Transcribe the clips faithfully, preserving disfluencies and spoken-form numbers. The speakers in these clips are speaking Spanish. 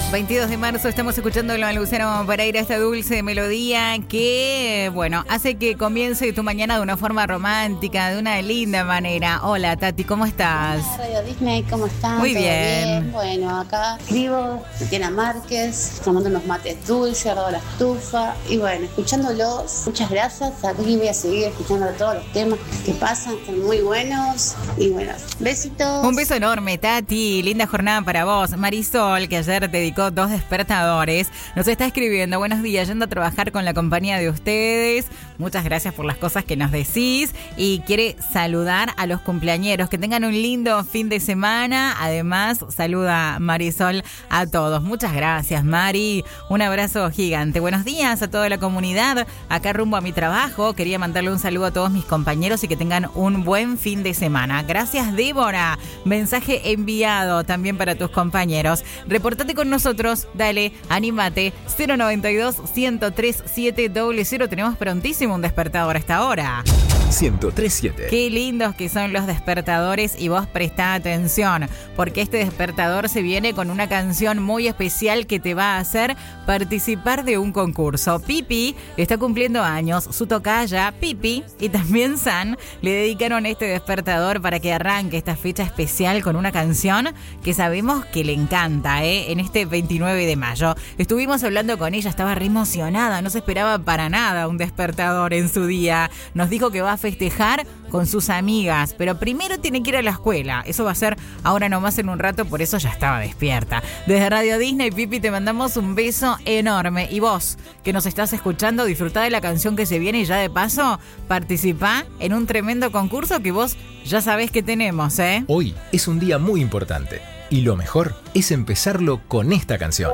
veintidós de marzo estamos escuchando a Luciano Pereira, esta dulce melodía que, bueno, hace que comience tu mañana de una forma romántica, de una linda manera. Hola, Tati, ¿cómo estás? Hola, Radio Disney, ¿cómo estás? Muy ¿Todo bien. bien? Bueno, acá escribo, Tatiana Márquez, tomando unos mates dulces, al lado de la estufa. Y bueno, escuchándolos, muchas gracias. Aquí voy a seguir escuchando todos los temas que pasan, están muy buenos. Y bueno, besitos. Un beso enorme, Tati. Linda jornada para vos. Marisol, que ayer te dedicó dos despertadores, nos está escribiendo: buenos días, yendo a trabajar con la compañía de ustedes. Muchas gracias por las cosas que nos decís. Y quiere saludar a los cumpleañeros. Que tengan un lindo fin de semana. Además, saluda Marisol a todos. Muchas gracias, Mari. Un abrazo gigante. Buenos días a toda la comunidad. Acá rumbo a mi trabajo. Quería mandarle un saludo a todos mis compañeros y que tengan un buen fin de semana. Gracias, Débora. Mensaje enviado también para tus compañeros. Reportate con nosotros, dale, anímate. cero noventa y dos, ciento tres, siete cero cero. Tenemos prontísimo un despertador a esta hora. ciento tres siete. Qué lindos que son los despertadores, y vos prestá atención, porque este despertador se viene con una canción muy especial que te va a hacer participar de un concurso. Pipi está cumpliendo años, su tocaya, Pipi, y también San le dedicaron este despertador para que arranque esta fecha especial con una canción que sabemos que le encanta, ¿eh? En este veintinueve de mayo. Estuvimos hablando con ella, estaba re emocionada, no se esperaba para nada un despertador en su día. Nos dijo que va a festejar con sus amigas, pero primero tiene que ir a la escuela. Eso va a ser ahora nomás en un rato, por eso ya estaba despierta. Desde Radio Disney, Pipi, te mandamos un beso enorme. Y vos, que nos estás escuchando, disfrutá de la canción que se viene y ya de paso participá en un tremendo concurso que vos ya sabés que tenemos, ¿eh? Hoy es un día muy importante y lo mejor es empezarlo con esta canción.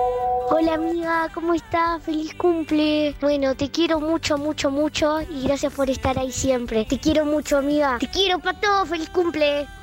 Hola amiga, ¿cómo estás? ¡Feliz cumple! Bueno, te quiero mucho, mucho, mucho y gracias por estar ahí siempre. Te quiero mucho, amiga. Te quiero, Pato. ¡Feliz cumple!